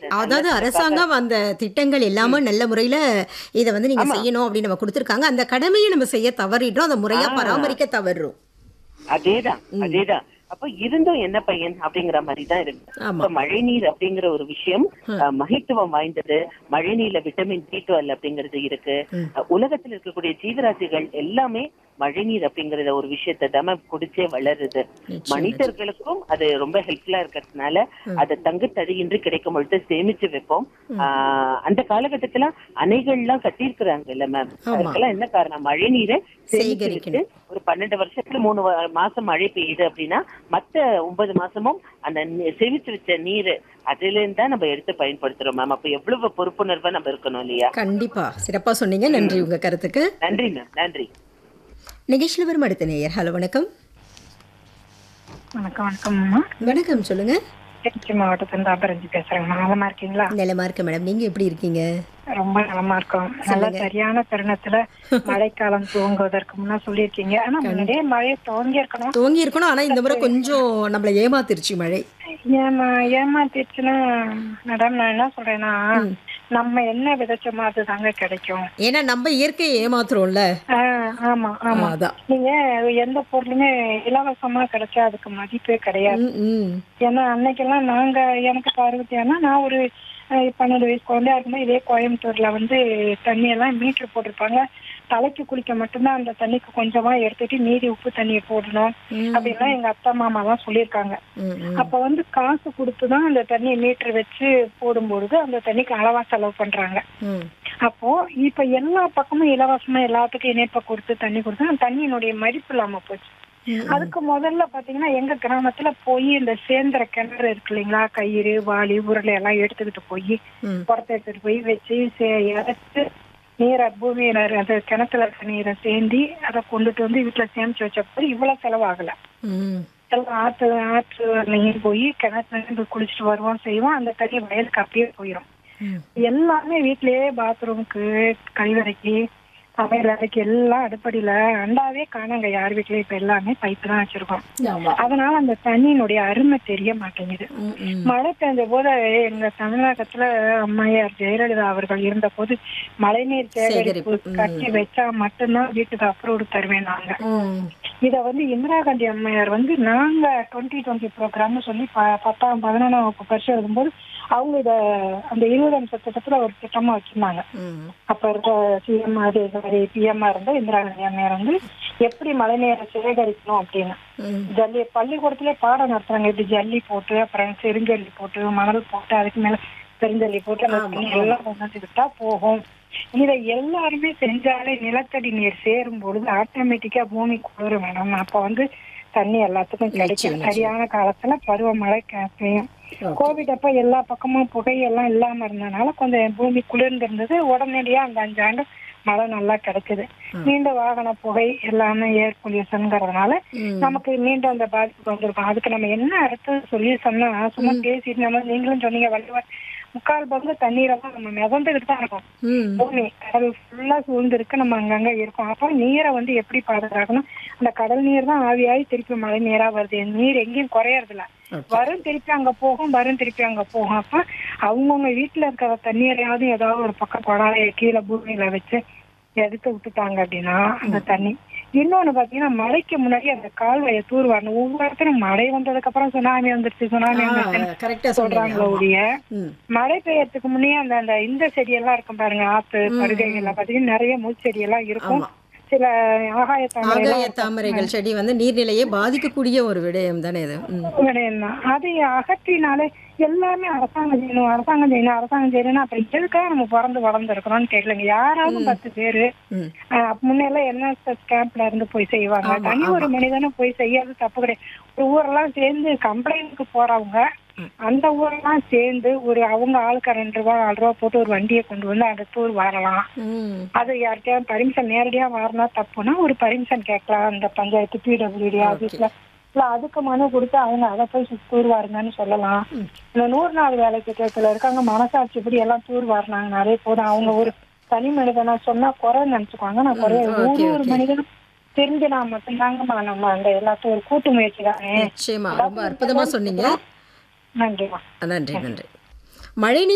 நல்ல அதாவது சிறப்பாக. அரசாங்கம் அந்த திட்டங்கள் எல்லாமே ம். நல்ல முறையில இத வந்து நீங்க ஆமா. செய்யணும் அப்படின்னு நம்ம குடுத்துருக்காங்க. அந்த கடமைய நம்ம செய்ய தவறிடுறோம். அத ஆ முறையா பராமரிக்க தவறுறோம். அதேதான், ம். அதேதான். அப்ப இருந்தும் என்ன பையன் அப்படிங்கிற மாதிரி தான் இருக்கு. ஆமா. இப்ப மழைநீர் அப்படிங்கிற ஒரு விஷயம் ம். மகித்துவம் வாய்ந்தது. மழைநீர்ல விட்டமின் B12 அப்படிங்கிறது இருக்கு. ம். உலகத்தில் இருக்கக்கூடிய ஜீவராசிகள் எல்லாமே மழைநீர் அப்படிங்கறத ஒரு விஷயத்தை தான் குடிச்சே வளருது. நிச்சயம், நிச்சயம். மனிதர்களுக்கும் அது ரொம்ப ஹெல்ப்ஃபுல்லா இருக்கிறதுனால ம். அதை தங்கு தடையின்றி கிடைக்கும் பொழுது சேமிச்சு வைப்போம். ம். அந்த காலகட்டத்துல அணைகள்லாம் கட்டியிருக்கிறாங்க இல்ல மேம். ஆமா. அதுக்கெல்லாம் என்ன காரணம்? மழைநீரை சேமிச்சு வச்சு சேகரிக்கணும். ஒரு 12 வருஷத்துல 3 மாசம் மழை பெய்யுது அப்படின்னா மத்த 9 மாசமும் அந்த சேமிச்சு வச்ச நீர் அதுல இருந்து தான் நம்ம எடுத்து பயன்படுத்துறோம் மேம். அப்ப எவ்வளவு பொறுப்புணர்வா நம்ம இருக்கணும் இல்லையா? கண்டிப்பா. சிறப்பா சொன்னீங்க. நன்றி ம். உங்க கருத்துக்கு. நன்றி மேம், நன்றி. நிகழ்ச்சியில வரும் அடுத்த நேயர். ஹலோ வணக்கம். வணக்கம் வணக்கம்மா. வணக்கம் சொல்லுங்க. திருச்சி மாவட்டத்திலிருந்து அபரஞ்சி பேசுறேங்கம்மா. நலமா இருக்கீங்களா? நலமா இருக்கேன் மேடம். நீங்க எப்படி இருக்கீங்க? ரொம்ப நலமா இருக்கோம். நல்ல சொல்லுங்க. சரியான தருணத்துல மழைக்காலம் துவங்குவதற்கு முன்னா சொல்லியிருக்கீங்க. ஆனா முன்னாடியே மழையை துவங்கி இருக்கணும். துவங்கி இருக்கணும். ஆனா இந்த முறை கொஞ்சம் நம்மள ஏமாத்திருச்சு மழை. ஏமாத்திடுச்சுன்னா மேடம் நான் என்ன சொல்றேன்னா, ம். நம்ம என்ன விதைச்சோமோ அதுதாங்க கிடைக்கும். ஏன்னா நம்ம இயற்கையை ஏமாத்துறோம்ல. ஆமா ஆமா. அதான். நீங்க எந்த பொருளுமே இலவசமா கிடைச்சா அதுக்கு மதிப்பே கிடையாது. ம், ம். ஏன்னா அன்னைக்கெல்லாம் எனக்கு 60 நான் ஒரு 12 வயசு குழந்தையா இருக்கும்போது இதே கோயம்புத்தூர்ல வந்து தண்ணி எல்லாம் மீட்டர் போட்டிருப்பாங்க. தலைக்கு குளிக்க மட்டும்தான் அந்த தண்ணிக்கு கொஞ்சமா எடுத்துட்டு மீதி உப்பு தண்ணியை போடணும் ம். அப்படின்லாம் எங்க அத்தை மாமா எல்லாம் சொல்லியிருக்காங்க. ம், ம். அப்ப வந்து காசு கொடுத்துதான் அந்த தண்ணியை மீட்டர் வச்சு போடும்பொழுது அந்த தண்ணிக்கு அளவா செலவு பண்றாங்க. ம். அப்போ இப்ப எல்லா பக்கமும் இலவசமா எல்லாத்துக்கும் இணைப்பை கொடுத்து தண்ணி கொடுத்தா அந்த தண்ணியினுடைய மதிப்பு இல்லாம போச்சு. ம், ம். அதுக்கு முதல்ல பாத்தீங்கன்னா எங்க கிராமத்துல போய் இந்த சேந்திர கிணறு இருக்கு இல்லைங்களா, கயிறு வாளி உருளை எல்லாம் எடுத்துக்கிட்டு போய் ம். புறத்தை எடுத்துட்டு போய் வச்சு இறச்சு நீரை பூமியில அந்த கிணத்துல இருக்க நீரை சேந்தி அதை கொண்டுட்டு வந்து வீட்டுல சேமிச்சு வச்ச போது இவ்வளவு செலவாகல. ம். எல்லாம் ஆற்றுலையும் போய் கிணத்துல இருந்து குளிச்சுட்டு வருவோம் செய்வோம். அந்த தண்ணி வயலுக்கு அப்படியே போயிடும். ம். எல்லாமே வீட்லயே பாத்ரூமுக்கு கழிவறைக்கு சமையல் அறைக்கு எல்லாம் அடுப்படியில அண்டாவே காணாங்க யார் வீட்லயும். இப்ப எல்லாமே பைப்பு தான் வச்சிருக்கோம். ஆமா. அதனால அந்த தண்ணியினுடைய அருமை தெரிய மாட்டேங்குது. ம், ம். மழை பெய்ஞ்ச போது எங்க தமிழகத்துல அம்மையார் ஜெயலலிதா அவர்கள் இருந்த போது மழைநீர் சேகரிப்பு சேகரிப்பு. கட்டி வச்சா மட்டும்தான் வீட்டுக்கு அப்ரூவ்டு தருவேன் நாங்க. ம். இத வந்து இந்திரா காந்தி அம்மையார் வந்து நாங்க 2020 ப்ரோக்ராம்னு சொல்லி 10ஆம் 11ஆம் வகுப்பு பரிசு எழுதும்போது அவங்க இத அந்த 20 அம்ச திட்டத்துல ஒரு திட்டமா வச்சிருந்தாங்க. ம். அப்ப இருக்க சிஎம் பிஎம்ஆ இருந்த இந்திரா காந்தி அம்மையார் வந்து எப்படி மழைநீரை சேகரிக்கணும் அப்படின்னு ம். ஜல்லி பள்ளிக்கூடத்திலே பாடம் நடத்துறாங்க. இப்படி ஜல்லி போட்டு அப்புறம் செருஞ்சல்லி போட்டு மணல் போட்டு அதுக்கு மேல பெருஞ்சல்லி போட்டு அந்த ஆமா, தண்ணி ஆமா. எல்லாம் கொண்டாந்து விட்டா போகும். இதை எல்லாருமே செஞ்சாலே நிலத்தடி நீர் சேரும் பொழுது ஆட்டோமேட்டிக்கா பூமி குளிரும் மேடம். அப்ப வந்து தண்ணி எல்லாத்துக்கும் நிச்சயம், கிடைக்கும். நிச்சயம். சரியான காலத்துல பருவமழை பெய்யும். ஓகே. கோவிட் அப்ப எல்லா பக்கமும் புகையெல்லாம் இல்லாம இருந்ததுனால கொஞ்சம் பூமி குளிர்ந்து இருந்தது. உடனடியா அந்த 5 ஆண்டு மழை நல்லா கிடைக்குது. ம். மீண்டும் வாகன புகை எல்லாமே ஏர் பொல்யூஷன்ங்கிறதுனால ம். நமக்கு மீண்டும் அந்த பாதிப்பு வந்திருக்கும். அதுக்கு நம்ம என்ன அடுத்தது சொல்யூஷன்னா சும்மா பேசிட்டு நம்ம நீங்களும் சொன்னீங்க வள்ளுவர் 3/4 பங்கு தண்ணீரெல்லாம் நம்ம மிதந்துகிட்டு தான் இருக்கோம். ம். பூமி கடல் ஃபுல்லா சூழ்ந்து இருக்கு, நம்ம அங்கங்க இருக்கோம். அப்போ நீரை வந்து எப்படி பாதுகாக்கணும்? அந்த கடல் நீர் தான் ஆவியாகி திருப்பி மழை நீரா வருது. நீர் எங்கேயும் குறையறது இல்ல. ஓகே. வரும் திருப்பி அங்க போகும், வரும் திருப்பி அங்க போகும். அப்ப அவங்கவுங்க வீட்டுல இருக்கிற தண்ணீரையாவது ஏதாவது ஒரு பக்கம் குழாய கீழே பூமியில வச்சு எடுத்து விட்டுட்டாங்க அப்படின்னா அந்த தண்ணி. இன்னொன்னு பாத்தீங்கன்னா மழைக்கு முன்னாடி அந்த கால்வாயை தூர்வாரணும். ஒவ்வொருத்தரும் மழை வந்ததுக்கு அப்புறம் சுனாமி வந்துருச்சு சுனாமி வந்துருச்சுன்னு கரெக்டா சொன்னீங்க. சொல்றாங்களோ ஆமா. ஒழிய ம். மழை பெய்யறதுக்கு முன்னே அந்த இந்த செடியெல்லாம் இருக்கும் பாருங்க, ஆத்து ம், படுகைகள்ல ம். பாத்தீங்கன்னா நிறைய மூச்செடி எல்லாம் இருக்கும். ஆமா. சில ஆகாய தாமரை எல்லாம் ஆகாய இருக்கும். தாமரைகள் செடி வந்து நீர்நிலையை பாதிக்கக்கூடிய ஒரு விடயம் தானே இது. ம். விடயம்தான். அதை அகற்றினாலே எல்லாமே அரசாங்கம் செய்யணும் அரசாங்கம் செய்யணும் அரசாங்கம் செய்யணும். அப்புறம் எதுக்காக நம்ம பிறந்து வளர்ந்துருக்கிறோம்னு கேட்கலங்க. யாராவது ம். 10 பேரு ம். முன்னெல்லாம் என்எஸ்எஸ் கேம்ப்ல இருந்து போய் செய்வாங்க. ஆமா, தனி ஒரு ஆமா. மனிதனும் போய் செய்யறது தப்பு கிடையாது. ஒரு ஊரெல்லாம் சேர்ந்து கம்ப்ளைண்ட்க்கு போறவங்க ம். அந்த ஊரெல்லாம் சேர்ந்து ஒரு அவங்க ஆளுக்கு 2 ரூபா 4 ரூபா போட்டு ஒரு வண்டியை கொண்டு வந்து அந்த டூர் வரலாம். ம். அது யார்கிட்டயாவது பர்மிஷன் நேரடியா வரனா தப்புனா ஒரு பர்மிஷன் கேட்கலாம் அந்த பஞ்சாயத்து பிடபிள்யூடி ஓகே. ஆபீஸ்ல. இல்ல அதுக்கு மனு கொடுத்து அவங்க அதை போய் டூர் வாருங்கன்னு சொல்லலாம். ம். இந்த 100 நாள் வேலை திட்டத்துல இருக்காங்க மனசாட்சி இப்படி எல்லாம் டூர் வரனாங்க நிறைய போதும். அவங்க ஒரு தனி மனிதனா சொன்னா குறை நினைச்சுக்குவாங்க. நான் குறை ம். ஓகே, ஒரு ஓகே. மனிதனும் தெரிஞ்சுனா மட்டும்தாங்கம்மா நம்ம அந்த எல்லாத்தையும் ஒரு கூட்டு முயற்சி தானே. நிச்சயமா ரொம்ப அற்புதமா சொன்னீங்க. நன்றிமா. நன்றி, நன்றி. மழைநீர்